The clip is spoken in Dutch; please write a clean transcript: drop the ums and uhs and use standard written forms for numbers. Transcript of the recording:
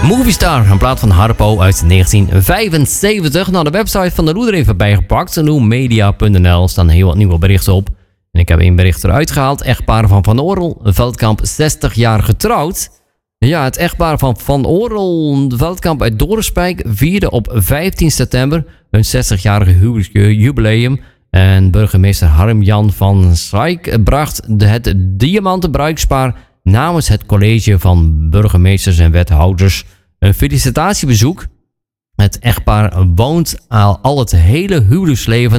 Movistar, een plaat van Harpo uit 1975. Nou, de website van de Loeder even bijgepakt. Loemedia.nl staan heel wat nieuwe berichten op. En ik heb één bericht eruit gehaald. Echtpaar van Van Orel, Veldkamp, 60 jaar getrouwd. Ja, het echtpaar van Van Orel, Veldkamp uit Dorenspijk vierde op 15 september hun 60-jarige huwelijksjubileum. En burgemeester Harm-Jan van Schaik bracht het diamanten bruidspaar namens het college van burgemeesters en wethouders een felicitatiebezoek. Het echtpaar woont al het hele huwelijksleven